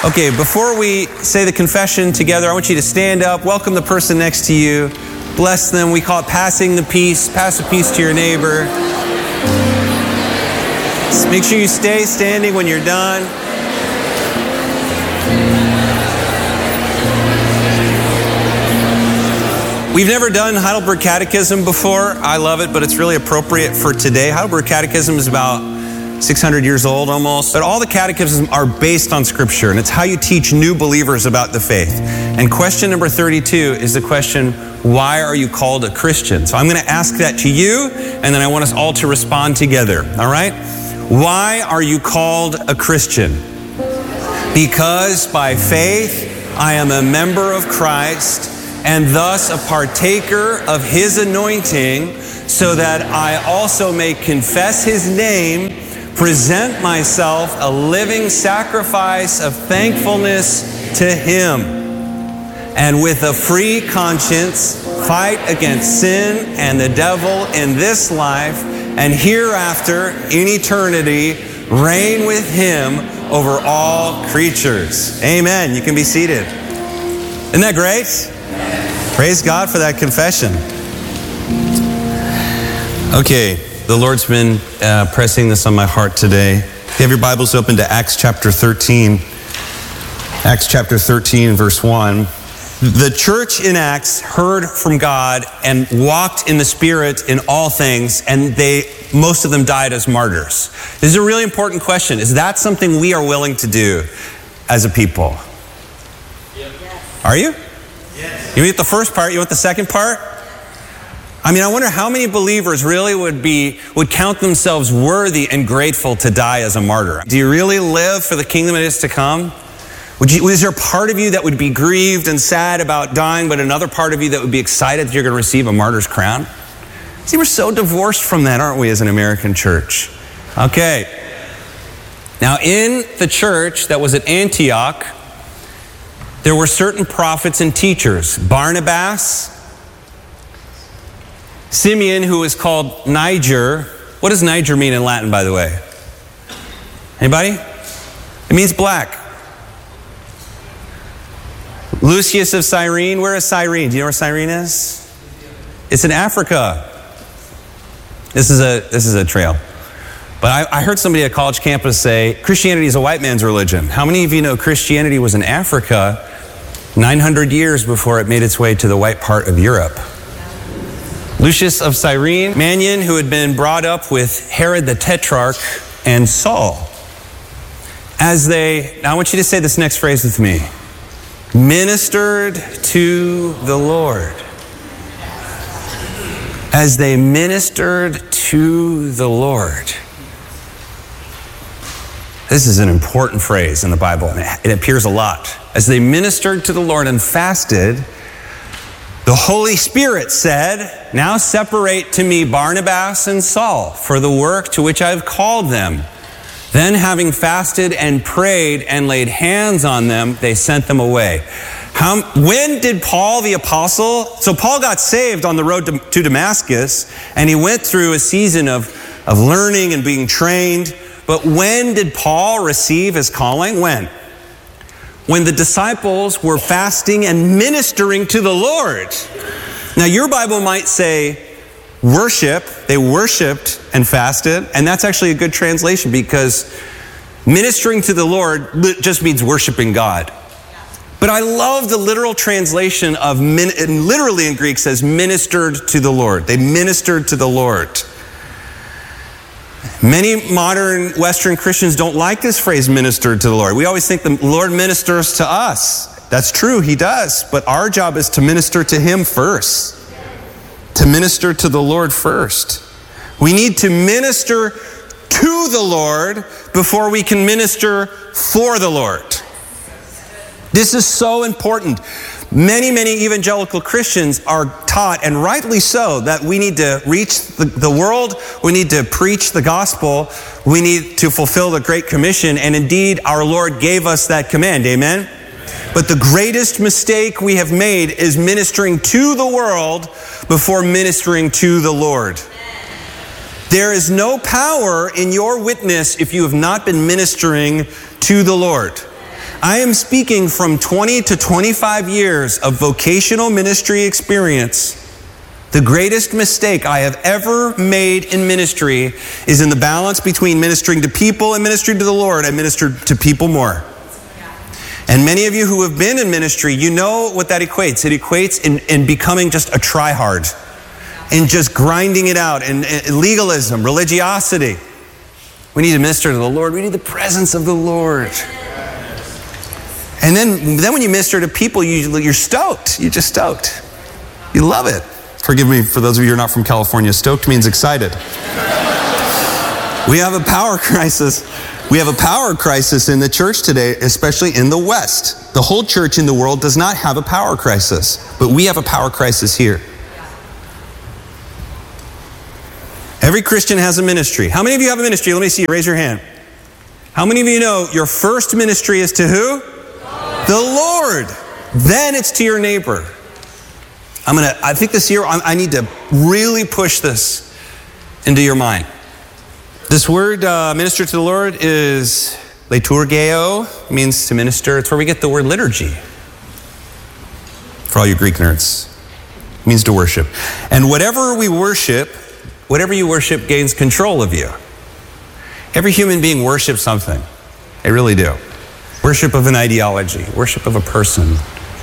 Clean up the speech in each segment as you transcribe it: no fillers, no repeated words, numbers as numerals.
Okay, before we say the confession together, I want you to stand up, welcome the person next to you, bless them. We call it passing the peace. Pass the peace to your neighbor. Make sure you stay standing when you're done. We've never done Heidelberg Catechism before. I love it, but it's really appropriate for today. Heidelberg Catechism is about 600 years old almost. But all the catechisms are based on Scripture, and it's how you teach new believers about the faith. And question number 32 is the question, why are you called a Christian? So I'm going to ask that to you, and then I want us all to respond together. All right? Why are you called a Christian? Because by faith I am a member of Christ, and thus a partaker of His anointing, so that I also may confess His name, present myself a living sacrifice of thankfulness to Him, and with a free conscience fight against sin and the devil in this life, and hereafter in eternity reign with Him over all creatures. Amen. You can be seated. Isn't that great? Praise God for that confession. Okay, the Lord's been pressing this on my heart today. If you have your Bibles open to Acts chapter 13. Acts chapter 13, verse 1. The church in Acts heard from God and walked in the Spirit in all things, and most of them died as martyrs. This is a really important question. Is that something we are willing to do as a people? Yes. Are you? Yes. You get the first part, you want the second part? I mean, I wonder how many believers really would count themselves worthy and grateful to die as a martyr. Do you really live for the kingdom that is to come? Is there a part of you that would be grieved and sad about dying, but another part of you that would be excited that you're going to receive a martyr's crown? See, we're so divorced from that, aren't we, as an American church? Okay. Now, in the church that was at Antioch, there were certain prophets and teachers. Barnabas, Simeon, who is called Niger. What does Niger mean in Latin, by the way? Anybody? It means black. Lucius of Cyrene. Where is Cyrene? Do you know where Cyrene is? It's in Africa. This is a trail. But I heard somebody at a college campus say, Christianity is a white man's religion. How many of you know Christianity was in Africa 900 years before it made its way to the white part of Europe? Lucius of Cyrene, Manion, who had been brought up with Herod the Tetrarch and Saul. Now I want you to say this next phrase with me. Ministered to the Lord. As they ministered to the Lord. This is an important phrase in the Bible. It appears a lot. As they ministered to the Lord and fasted, the Holy Spirit said, now separate to me Barnabas and Saul for the work to which I have called them. Then having fasted and prayed and laid hands on them, they sent them away. When did Paul the apostle, so Paul got saved on the road to Damascus, and he went through a season of learning and being trained. But when did Paul receive his calling? When the disciples were fasting and ministering to the Lord. Now your Bible might say worship. They worshiped and fasted, and that's actually a good translation because ministering to the Lord just means worshiping God. But I love the literal translation of, literally in Greek says ministered to the Lord. They ministered to the Lord. Many modern Western Christians don't like this phrase, ministered to the Lord. We always think the Lord ministers to us. That's true, He does. But our job is to minister to Him first. To minister to the Lord first. We need to minister to the Lord before we can minister for the Lord. This is so important. Many evangelical Christians are taught, and rightly so, that we need to reach the world, we need to preach the gospel, we need to fulfill the Great Commission, and indeed our Lord gave us that command, amen? But the greatest mistake we have made is ministering to the world before ministering to the Lord. There is no power in your witness if you have not been ministering to the Lord. I am speaking from 20 to 25 years of vocational ministry experience. The greatest mistake I have ever made in ministry is in the balance between ministering to people and ministering to the Lord. I ministered to people more. And many of you who have been in ministry, you know what that equates. It equates in becoming just a try-hard and just grinding it out, and legalism, religiosity. We need to minister to the Lord. We need the presence of the Lord. And then when you minister to people, you're stoked. You're just stoked. You love it. Forgive me for those of you who are not from California. Stoked means excited. We have a power crisis. We have a power crisis in the church today, especially in the West. The whole church in the world does not have a power crisis, but we have a power crisis here. Every Christian has a ministry. How many of you have a ministry? Let me see you. Raise your hand. How many of you know your first ministry is to who? The Lord. Then it's to your neighbor. I think this year I need to really push this into your mind. This word, minister to the Lord, is liturgeo, means to minister. It's where we get the word liturgy. For all you Greek nerds. It means to worship. And whatever you worship gains control of you. Every human being worships something. They really do. Worship of an ideology. Worship of a person.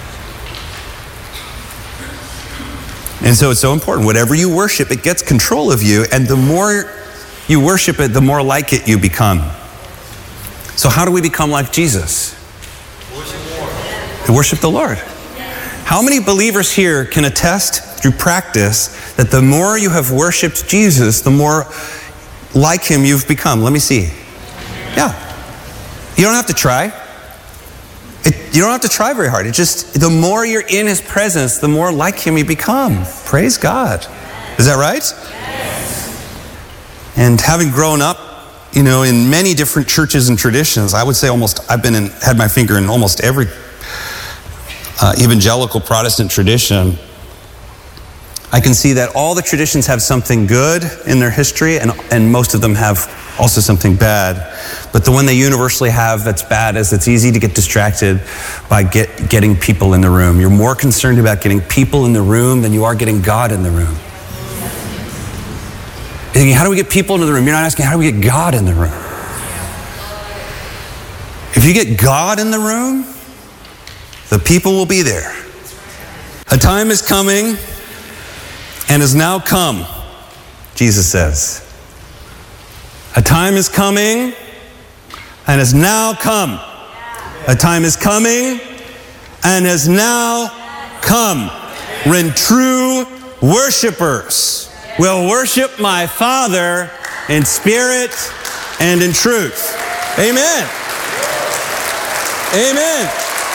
And so it's so important. Whatever you worship, it gets control of you. And the more you worship it, the more like it you become. So how do we become like Jesus? Worship the Lord. How many believers here can attest through practice that the more you have worshiped Jesus, the more like him you've become? Let me see. Yeah. You don't have to try. You don't have to try very hard. It's just the more you're in his presence, the more like him you become. Praise God. Is that right? Yes. And having grown up, in many different churches and traditions, I would say I've had my finger in almost every evangelical Protestant tradition. I can see that all the traditions have something good in their history, and most of them have also something bad. But the one they universally have that's bad is it's easy to get distracted by getting people in the room. You're more concerned about getting people in the room than you are getting God in the room. You're thinking, how do we get people into the room? You're not asking, how do we get God in the room? If you get God in the room, the people will be there. A time is coming and has now come, Jesus says. A time is coming and has now come. A time is coming and has now come when true worshipers will worship my Father in spirit and in truth. Amen. Amen.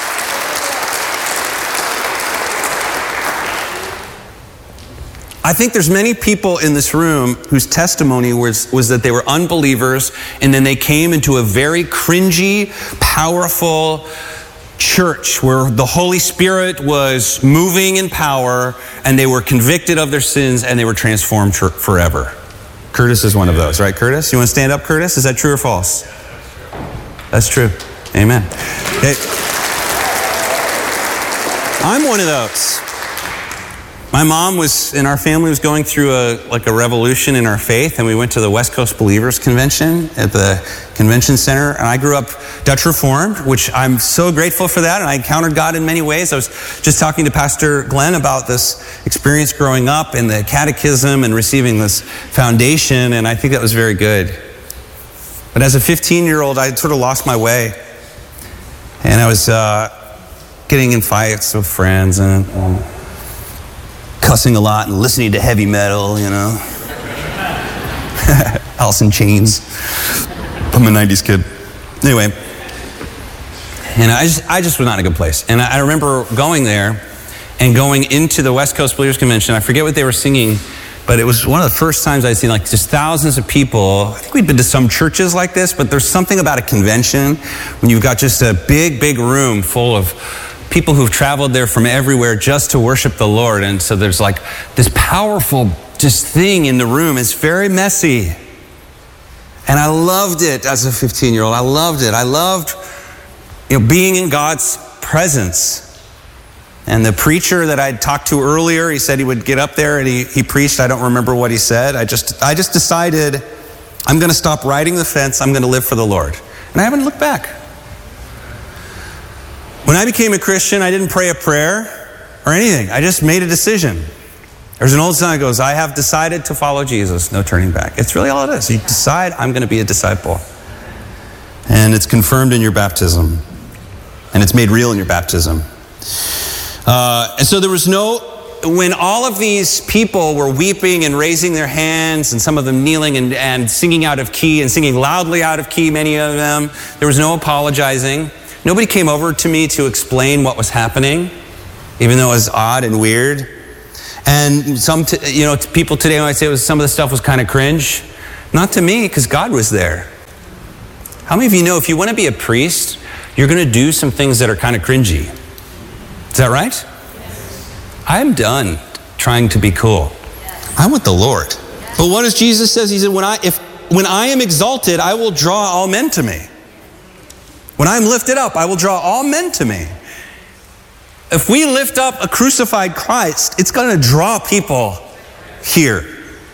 I think there's many people in this room whose testimony was that they were unbelievers, and then they came into a very cringy, powerful church where the Holy Spirit was moving in power, and they were convicted of their sins, and they were transformed forever. Curtis is one of those, right, Curtis? You want to stand up, Curtis? Is that true or false? That's true. Amen. Hey, I'm one of those. My mom and our family was going through a revolution in our faith, and we went to the West Coast Believers Convention at the convention center, and I grew up Dutch Reformed, which I'm so grateful for that, and I encountered God in many ways. I was just talking to Pastor Glenn about this experience growing up in the catechism and receiving this foundation, and I think that was very good. But as a 15-year-old, I sort of lost my way, and I was getting in fights with friends and cussing a lot and listening to heavy metal, Alice in Chains. I'm a 90s kid. Anyway, and I just was not in a good place. And I remember going there and going into the West Coast Believers Convention. I forget what they were singing, but it was one of the first times I'd seen just thousands of people. I think we'd been to some churches like this, but there's something about a convention when you've got just a big, big room full of people who've traveled there from everywhere just to worship the Lord. And so there's this powerful thing in the room. It's very messy. And I loved it as a 15-year-old. I loved it. I loved being in God's presence. And the preacher that I talked to earlier, he said he would get up there and he preached. I don't remember what he said. I just decided I'm going to stop riding the fence. I'm going to live for the Lord. And I haven't looked back. When I became a Christian, I didn't pray a prayer or anything. I just made a decision. There's an old song that goes, I have decided to follow Jesus, no turning back. It's really all it is. You decide, I'm going to be a disciple. And it's confirmed in your baptism. And it's made real in your baptism. And so there was when all of these people were weeping and raising their hands, and some of them kneeling and singing out of key and singing loudly out of key, many of them, there was no apologizing. Nobody came over to me to explain what was happening, even though it was odd and weird. And people today might say some of the stuff was kind of cringe. Not to me, because God was there. How many of you know if you want to be a priest, you're going to do some things that are kind of cringy? Is that right? Yes. I'm done trying to be cool. Yes. I want the Lord. Yes. But what does Jesus say? He said, when I am exalted, I will draw all men to me. When I'm lifted up, I will draw all men to me. If we lift up a crucified Christ, it's going to draw people here.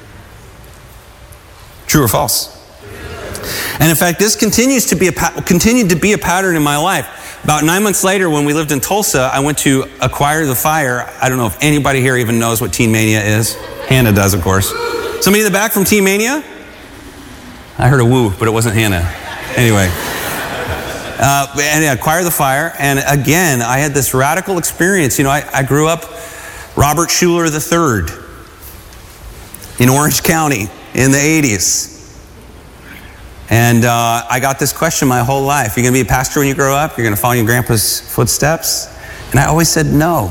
True or false? And in fact, this continued to be a pattern in my life. About 9 months later, when we lived in Tulsa, I went to Acquire the Fire. I don't know if anybody here even knows what Teen Mania is. Hannah does, of course. Somebody in the back from Teen Mania? I heard a woo, but it wasn't Hannah. Anyway. And Acquire the Fire. And again, I had this radical experience. I grew up Robert Schuller III in Orange County in the 80s. And I got this question my whole life. You're going to be a pastor when you grow up? You're going to follow your grandpa's footsteps? And I always said no.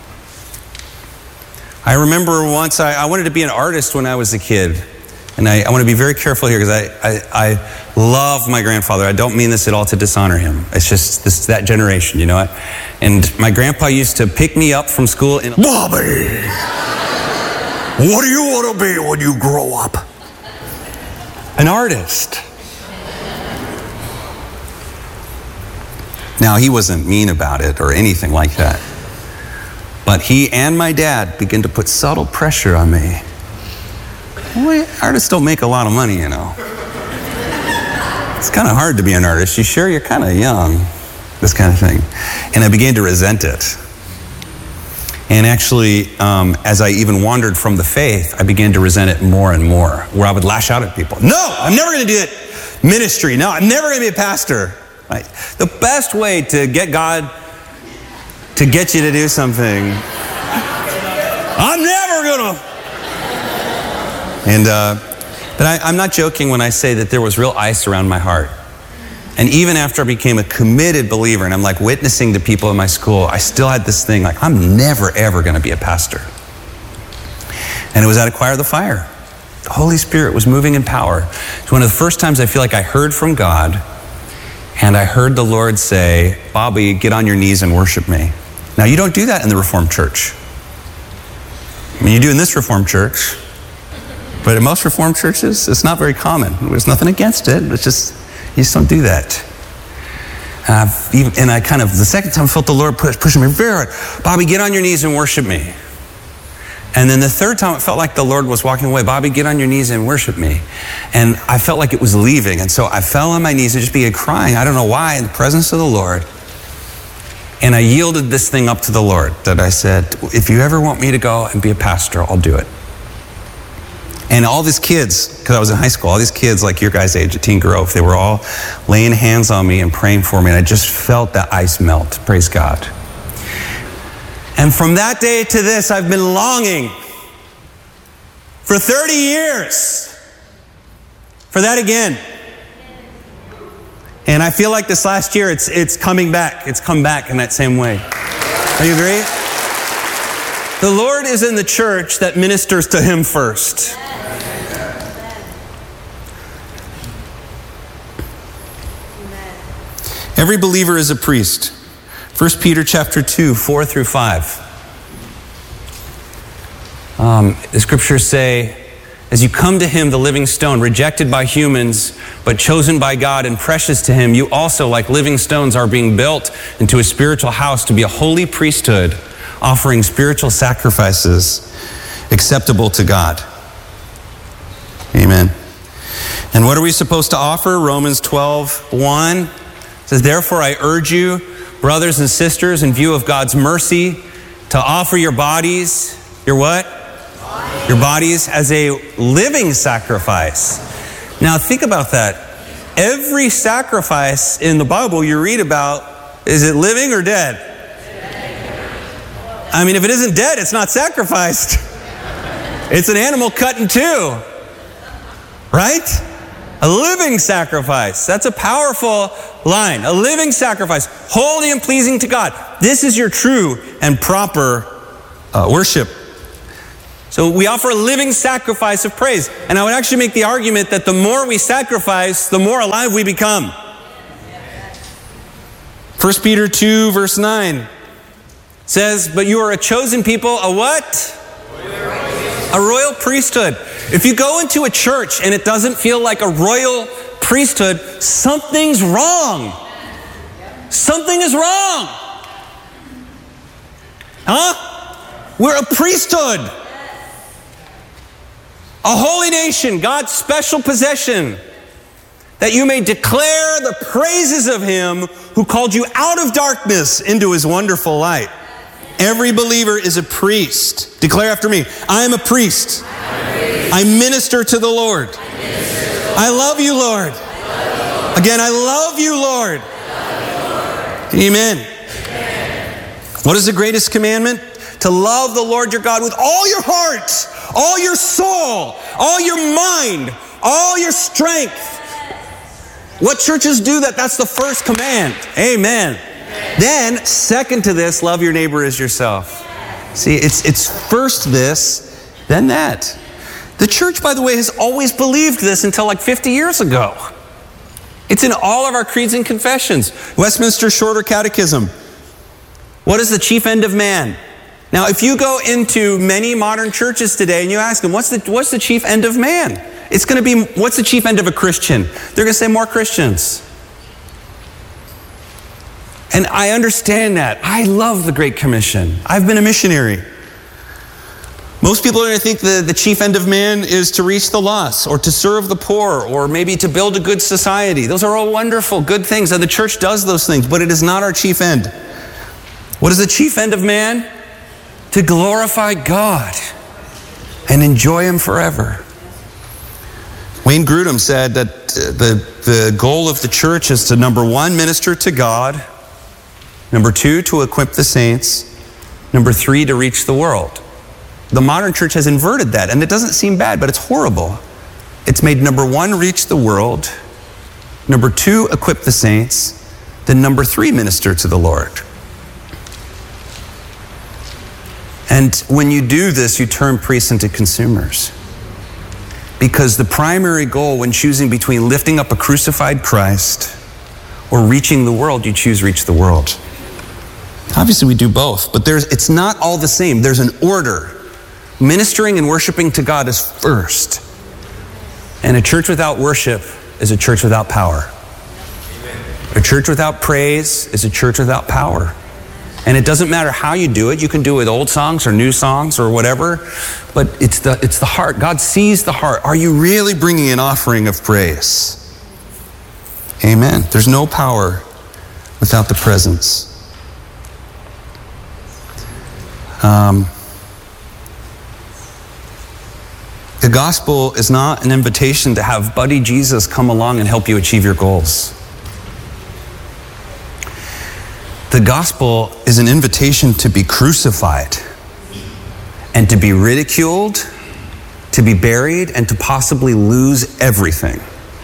I remember once I wanted to be an artist when I was a kid. And I want to be very careful here because I love my grandfather. I don't mean this at all to dishonor him. It's just that generation, you know what? And my grandpa used to pick me up from school and, Bobby, what do you want to be when you grow up? An artist. Now, he wasn't mean about it or anything like that. But he and my dad began to put subtle pressure on me. Well, artists don't make a lot of money, you know. It's kind of hard to be an artist. You sure you're kind of young? This kind of thing. And I began to resent it. And actually, as I even wandered from the faith, I began to resent it more and more, where I would lash out at people. No, I'm never going to do it. Ministry. No, I'm never going to be a pastor. Right? The best way to get God to get you to do something, I'm never going to. And but I'm not joking when I say that there was real ice around my heart. And even after I became a committed believer and I'm like witnessing to people in my school, I still had this thing like, I'm never, ever going to be a pastor. And it was at Acquire the Fire. The Holy Spirit was moving in power. It's one of the first times I feel like I heard from God, and I heard the Lord say, Bobby, get on your knees and worship me. Now, you don't do that in the Reformed church. I mean, you do in this Reformed church, but in most Reformed churches, it's not very common. There's nothing against it. It's just, you just don't do that. And I kind of, the second time I felt the Lord pushing me very hard. Bobby, get on your knees and worship me. And then the third time it felt like the Lord was walking away. Bobby, get on your knees and worship me. And I felt like it was leaving. And so I fell on my knees and just began crying. I don't know why, in the presence of the Lord. And I yielded this thing up to the Lord, that I said, if you ever want me to go and be a pastor, I'll do it. And all these kids, because I was in high school, all these kids like your guys' age at Teen Grove, they were all laying hands on me and praying for me. And I just felt that ice melt. Praise God. And from that day to this, I've been longing for 30 years for that again. And I feel like this last year, it's coming back. It's come back in that same way. Do you agree? The Lord is in the church that ministers to Him first. Every believer is a priest. 1 Peter chapter 2, 4 through 5. The scriptures say, As you come to him, the living stone, rejected by humans, but chosen by God and precious to him, you also, like living stones, are being built into a spiritual house to be a holy priesthood, offering spiritual sacrifices acceptable to God. Amen. And what are we supposed to offer? Romans 12:1 says, therefore I urge you, brothers and sisters, in view of God's mercy, to offer your bodies, your what? Your bodies as a living sacrifice. Now think about that. Every sacrifice in the Bible you read about, is it living or dead? I mean, if it isn't dead, it's not sacrificed. It's an animal cut in two. Right? A living sacrifice. That's a powerful line. A living sacrifice. Holy and pleasing to God. This is your true and proper worship. So we offer a living sacrifice of praise. And I would actually make the argument that the more we sacrifice, the more alive we become. 1 Peter 2 verse 9 says, but you are a chosen people, a what? A royal priesthood. If you go into a church and it doesn't feel like a royal priesthood, something's wrong. Something is wrong. Huh? We're a priesthood. A holy nation, God's special possession, that you may declare the praises of him who called you out of darkness into his wonderful light. Every believer is a priest. Declare after me, I am a priest. I minister to the Lord. I love you, Lord. Again, I love you, Lord. Amen. What is the greatest commandment? To love the Lord your God with all your heart, all your soul, all your mind, all your strength. What churches do that? That's the first command. Amen. Then, second to this, love your neighbor as yourself. See, it's first this, then that. The church, by the way, has always believed this until like 50 years ago. It's in all of our creeds and confessions. Westminster Shorter Catechism. What is the chief end of man? Now, if you go into many modern churches today and you ask them, what's the chief end of man? It's going to be, what's the chief end of a Christian? They're going to say more Christians. And I understand that. I love the Great Commission. I've been a missionary. Most people are going to think the chief end of man is to reach the lost or to serve the poor or maybe to build a good society. Those are all wonderful, good things, and the church does those things, but it is not our chief end. What is the chief end of man? To glorify God and enjoy him forever. Wayne Grudem said that the goal of the church is to, number one, minister to God. Number two, to equip the saints. Number three, to reach the world. The modern church has inverted that, and it doesn't seem bad, but it's horrible. It's made number one, reach the world. Number two, equip the saints. Then number three, minister to the Lord. And when you do this, you turn priests into consumers. Because the primary goal when choosing between lifting up a crucified Christ or reaching the world, you choose reach the world. Obviously we do both, but it's not all the same. There's an order. Ministering and worshiping to God is first. And a church without worship is a church without power. A church without praise is a church without power. And it doesn't matter how you do it. You can do it with old songs or new songs or whatever. But it's the heart. God sees the heart. Are you really bringing an offering of praise? Amen. There's no power without the presence. The gospel is not an invitation to have buddy Jesus come along and help you achieve your goals. The gospel is an invitation to be crucified and to be ridiculed, to be buried, and to possibly lose everything.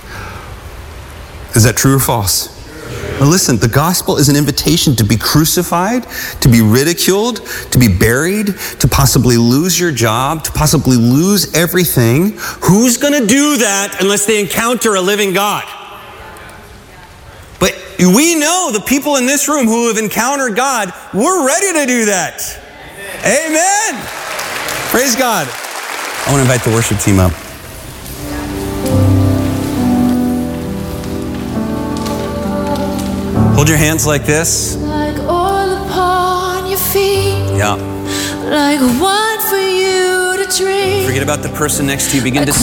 Is that true or false? Now listen, the gospel is an invitation to be crucified, to be ridiculed, to be buried, to possibly lose your job, to possibly lose everything. Who's going to do that unless they encounter a living God? But we know the people in this room who have encountered God, we're ready to do that. Amen. Praise God. I want to invite the worship team up. Hold your hands like this. Like oil upon your feet. Yeah. Like wine for you to drink. Forget about the person next to you. Begin to